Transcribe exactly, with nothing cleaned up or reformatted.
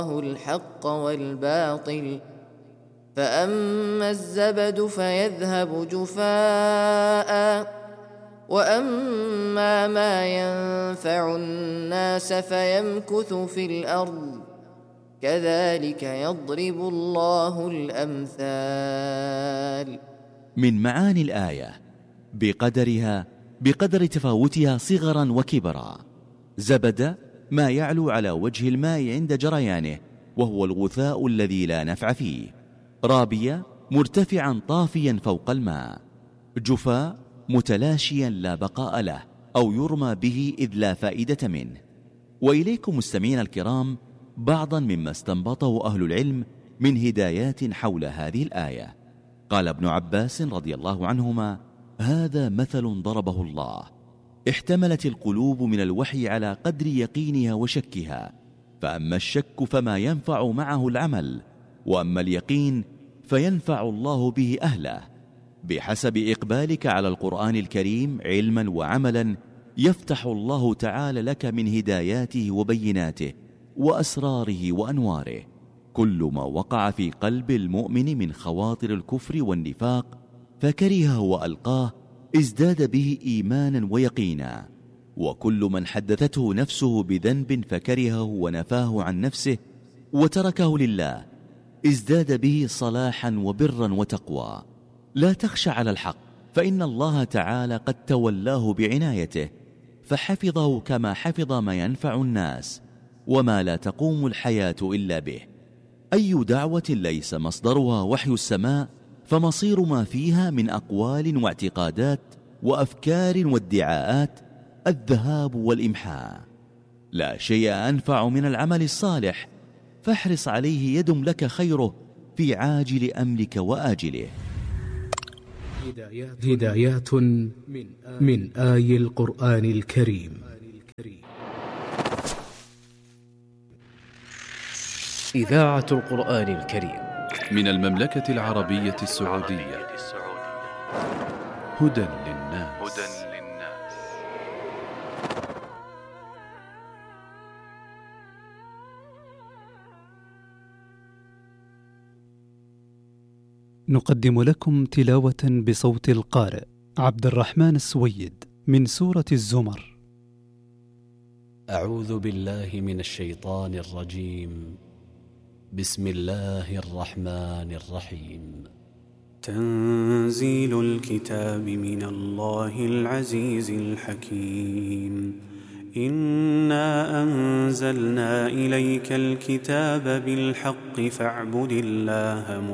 الحق والباطل، فأما الزبد فيذهب جفاء، وأما ما ينفع الناس فيمكث في الأرض، كذلك يضرب الله الأمثال. من معاني الآية بقدرها بقدر تفاوتها صغرا وكبرا. زبد ما يعلو على وجه الماء عند جريانه، وهو الغثاء الذي لا نفع فيه. رابية مرتفعا طافيا فوق الماء. جفاء متلاشيا لا بقاء له، أو يرمى به إذ لا فائدة منه. وإليكم مستمعين الكرام بعضا مما استنبطه أهل العلم من هدايات حول هذه الآية. قال ابن عباس رضي الله عنهما: هذا مثل ضربه الله، احتملت القلوب من الوحي على قدر يقينها وشكها، فأما الشك فما ينفع معه العمل، وأما اليقين فينفع الله به أهله. بحسب إقبالك على القرآن الكريم علما وعملا يفتح الله تعالى لك من هداياته وبيناته وأسراره وأنواره. كل ما وقع في قلب المؤمن من خواطر الكفر والنفاق فكرهه وألقاه ازداد به إيمانا ويقينا، وكل من حدثته نفسه بذنب فكرهه ونفاه عن نفسه وتركه لله ازداد به صلاحا وبرا وتقوى. لا تخشى على الحق، فإن الله تعالى قد تولاه بعنايته فحفظه كما حفظ ما ينفع الناس وما لا تقوم الحياة إلا به. أي دعوة ليس مصدرها وحي السماء فمصير ما فيها من أقوال واعتقادات وأفكار وادعاءات الذهاب والإمحاء. لا شيء أنفع من العمل الصالح، فاحرص عليه يدم لك خيره في عاجل أمرك وآجله. هدايات من آي القرآن الكريم. إذاعة القرآن الكريم من المملكة العربية السعودية. هدى للناس. نقدم لكم تلاوة بصوت القارئ عبد الرحمن السويد من سورة الزمر. أعوذ بالله من الشيطان الرجيم. بسم الله الرحمن الرحيم. تنزيل الكتاب من الله العزيز الحكيم. إنا أنزلنا إليك الكتاب بالحق فاعبد الله